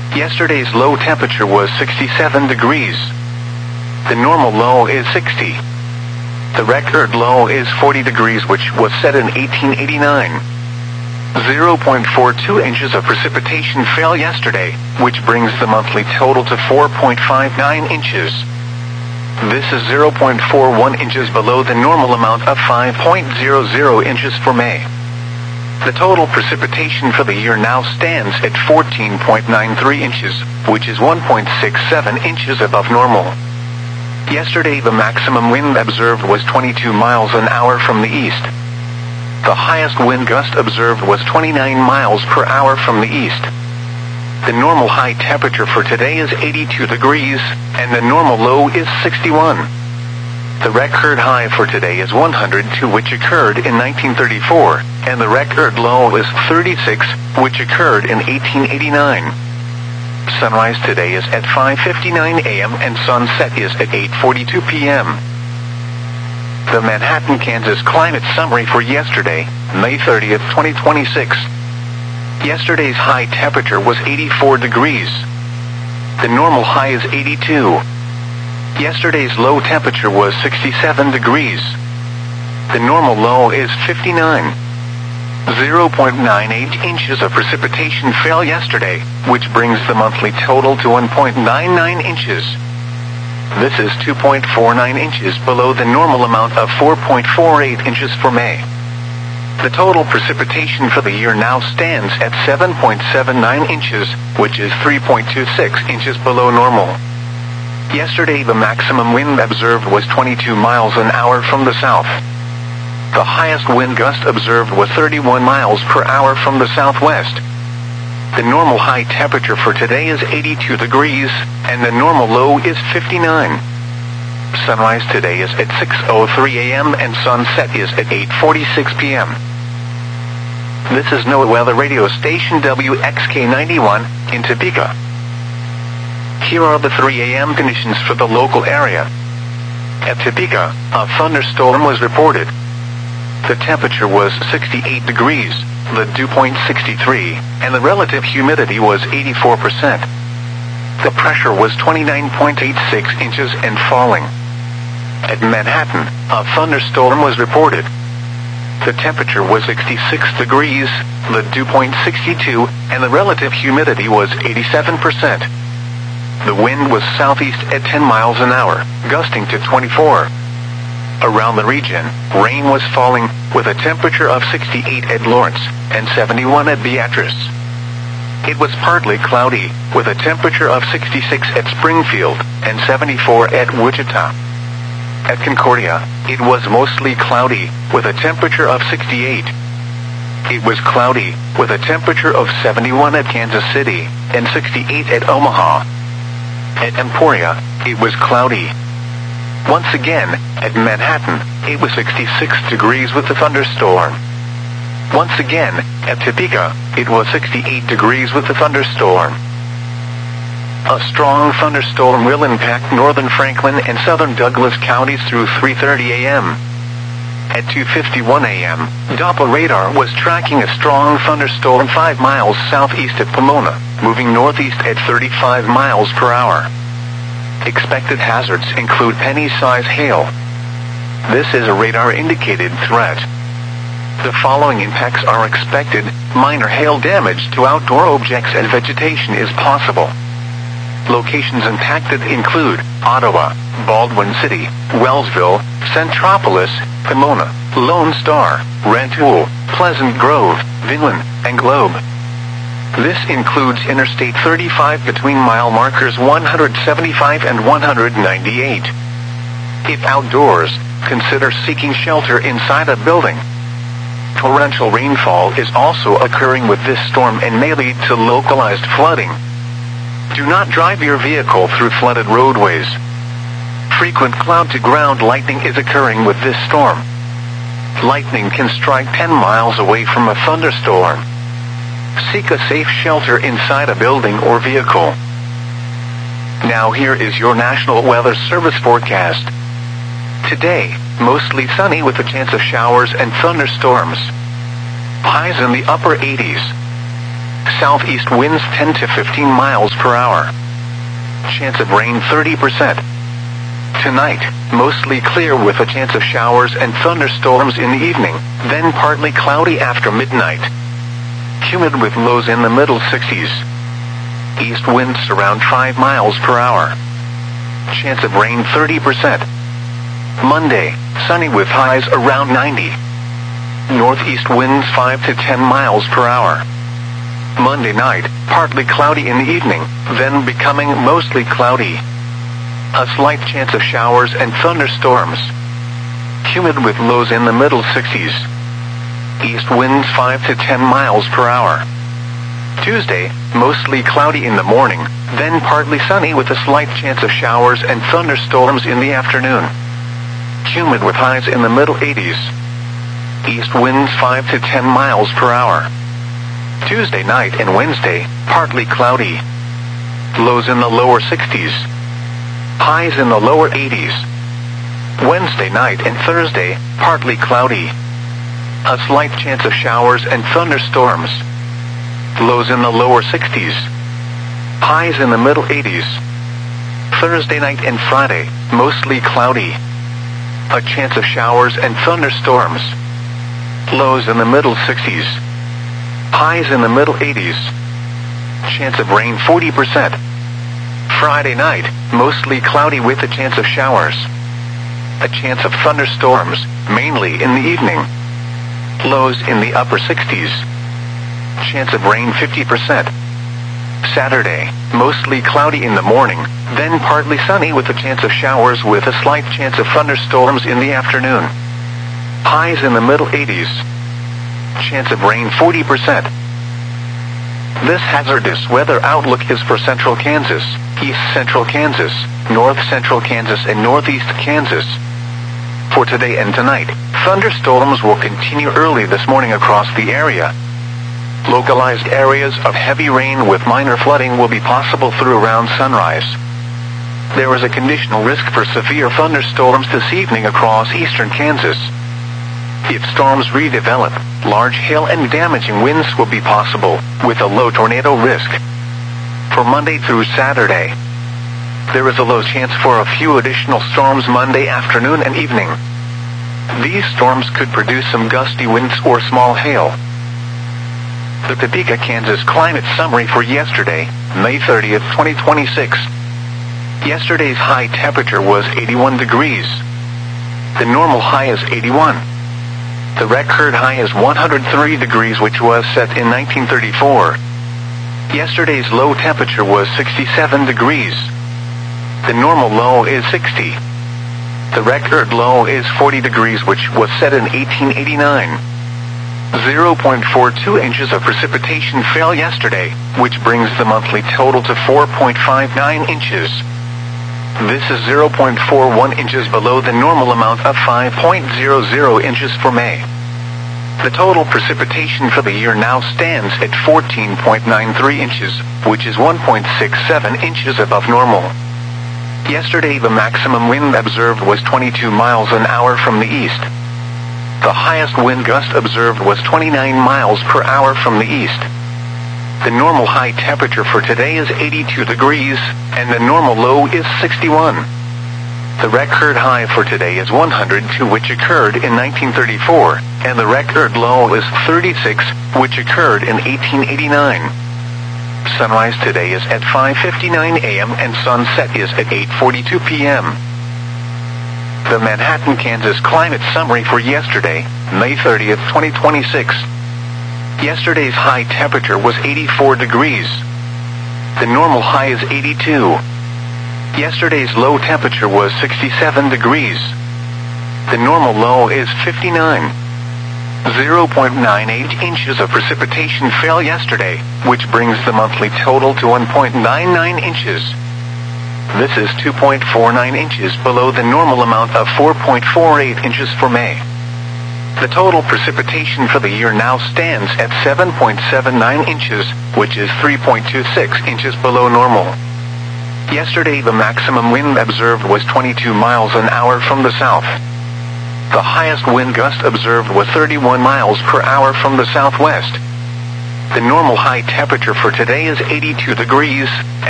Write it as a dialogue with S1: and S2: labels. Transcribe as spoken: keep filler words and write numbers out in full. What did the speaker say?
S1: Yesterday's low temperature was sixty-seven degrees. The normal low is sixty. The record low is forty degrees, which was set in eighteen eighty-nine. zero point four two inches of precipitation fell yesterday, which brings the monthly total to four point five nine inches. This is zero point four one inches below the normal amount of five point zero zero inches for May. The total precipitation for the year now stands at fourteen point nine three inches, which is one point six seven inches above normal. Yesterday the maximum wind observed was twenty-two miles an hour from the east. The highest wind gust observed was twenty-nine miles per hour from the east. The normal high temperature for today is eighty-two degrees, and the normal low is sixty-one. The record high for today is one hundred two, which occurred in nineteen thirty-four, and the record low is thirty-six, which occurred in eighteen eighty-nine. Sunrise today is at five fifty-nine a m and sunset is at eight forty-two p m The Manhattan, Kansas climate summary for yesterday, May thirtieth, twenty twenty-six. Yesterday's high temperature was eighty-four degrees. The normal high is eighty-two. Yesterday's low temperature was sixty-seven degrees. The normal low is fifty-nine. zero point nine eight inches of precipitation fell yesterday, which brings the monthly total to one point nine nine inches. This is two point four nine inches below the normal amount of four point four eight inches for May. The total precipitation for the year now stands at seven point seven nine inches, which is three point two six inches below normal. Yesterday the maximum wind observed was twenty-two miles an hour from the south. The highest wind gust observed was thirty-one miles per hour from the southwest. The normal high temperature for today is eighty-two degrees, and the normal low is fifty-nine. Sunrise today is at six oh three a m and sunset is at eight forty-six p m This is NOAA Weather Radio Station W X K ninety-one in Topeka. Here are the three a m conditions for the local area. At Topeka, a thunderstorm was reported. The temperature was sixty-eight degrees, the dew point sixty-three, and the relative humidity was eighty-four percent. The pressure was twenty-nine point eight six inches and falling. At Manhattan, a thunderstorm was reported. The temperature was sixty-six degrees, the dew point sixty-two, and the relative humidity was eighty-seven percent. The wind was southeast at ten miles an hour, gusting to twenty-four. Around the region, rain was falling, with a temperature of sixty-eight at Lawrence, and seventy-one at Beatrice. It was partly cloudy, with a temperature of sixty-six at Springfield, and seventy-four at Wichita. At Concordia, it was mostly cloudy, with a temperature of sixty-eight. It was cloudy, with a temperature of seventy-one at Kansas City, and sixty-eight at Omaha. At Emporia, it was cloudy. Once again, at Manhattan, it was sixty-six degrees with a thunderstorm. Once again, at Topeka, it was sixty-eight degrees with a thunderstorm. A strong thunderstorm will impact northern Franklin and southern Douglas counties through three thirty a m At two fifty-one a m, Doppler radar was tracking a strong thunderstorm five miles southeast of Pomona, moving northeast at thirty-five miles per hour. Expected hazards include penny-size hail. This is a radar-indicated threat. The following impacts are expected. Minor hail damage to outdoor objects and vegetation is possible. Locations impacted include Ottawa, Baldwin City, Wellsville, Centropolis, Pomona, Lone Star, Rantoul, Pleasant Grove, Vinland, and Globe. This includes Interstate thirty-five between mile markers one hundred seventy-five and one hundred ninety-eight. If outdoors, consider seeking shelter inside a building. Torrential rainfall is also occurring with this storm and may lead to localized flooding. Do not drive your vehicle through flooded roadways. Frequent cloud-to-ground lightning is occurring with this storm. Lightning can strike ten miles away from a thunderstorm. Seek a safe shelter inside a building or vehicle. Now here is your National Weather Service forecast. Today, mostly sunny with a chance of showers and thunderstorms. Highs in the upper eighties. southeast winds ten to fifteen miles per hour. Chance of rain thirty percent. Tonight, mostly clear with a chance of showers and thunderstorms in the evening, then partly cloudy after midnight. Humid with lows in the middle sixties. East winds around five miles per hour. Chance of rain thirty percent. Monday, sunny with highs around ninety. Northeast winds five to ten miles per hour. Monday night, partly cloudy in the evening, then becoming mostly cloudy. A slight chance of showers and thunderstorms. Humid with lows in the middle sixties. East winds five to ten miles per hour. Tuesday, mostly cloudy in the morning, then partly sunny with a slight chance of showers and thunderstorms in the afternoon. Humid with highs in the middle eighties. East winds five to ten miles per hour. Tuesday night and Wednesday, partly cloudy. Lows in the lower sixties. Highs in the lower eighties. Wednesday night and Thursday, partly cloudy. A slight chance of showers and thunderstorms. Lows in the lower sixties. Highs in the middle eighties. Thursday night and Friday, mostly cloudy. A chance of showers and thunderstorms. Lows in the middle sixties. Highs in the middle eighties. Chance of rain forty percent. Friday night, mostly cloudy with a chance of showers. A chance of thunderstorms, mainly in the evening. Lows in the upper sixties. Chance of rain fifty percent. Saturday, mostly cloudy in the morning, then partly sunny with a chance of showers with a slight chance of thunderstorms in the afternoon. Highs in the middle eighties. Chance of rain forty percent. This hazardous weather outlook is for central Kansas, east central Kansas, north central Kansas and northeast Kansas. For today and tonight, thunderstorms will continue early this morning across the area. Localized areas of heavy rain with minor flooding will be possible through around sunrise. There is a conditional risk for severe thunderstorms this evening across eastern Kansas. If storms redevelop, large hail and damaging winds will be possible, with a low tornado risk. For Monday through Saturday, there is a low chance for a few additional storms Monday afternoon and evening. These storms could produce some gusty winds or small hail. The Topeka, Kansas climate summary for yesterday, May thirtieth, twenty twenty-six. Yesterday's high temperature was eighty-one degrees. The normal high is eighty-one. The record high is one hundred three degrees, which was set in nineteen thirty-four. Yesterday's low temperature was sixty-seven degrees. The normal low is sixty. The record low is forty degrees, which was set in eighteen eighty-nine. zero point four two inches of precipitation fell yesterday, which brings the monthly total to four point five nine inches. This is zero point four one inches below the normal amount of five point zero zero inches for May. The total precipitation for the year now stands at fourteen point nine three inches, which is one point six seven inches above normal. Yesterday the maximum wind observed was twenty-two miles an hour from the east. The highest wind gust observed was twenty-nine miles per hour from the east. The normal high temperature for today is eighty-two degrees, and the normal low is sixty-one. The record high for today is one hundred two, which occurred in nineteen thirty-four, and the record low is thirty-six, which occurred in eighteen eighty-nine. Sunrise today is at five fifty-nine a m and sunset is at eight forty-two p m The Manhattan, Kansas climate summary for yesterday, May thirtieth, twenty twenty-six. Yesterday's high temperature was eighty-four degrees. The normal high is eighty-two. Yesterday's low temperature was sixty-seven degrees. The normal low is fifty-nine. zero point nine eight inches of precipitation fell yesterday, which brings the monthly total to one point nine nine inches. This is two point four nine inches below the normal amount of four point four eight inches for May. The total precipitation for the year now stands at seven point seven nine inches, which is three point two six inches below normal. Yesterday the maximum wind observed was twenty-two miles an hour from the south. The highest wind gust observed was thirty-one miles per hour from the southwest. The normal high temperature for today is eighty-two degrees,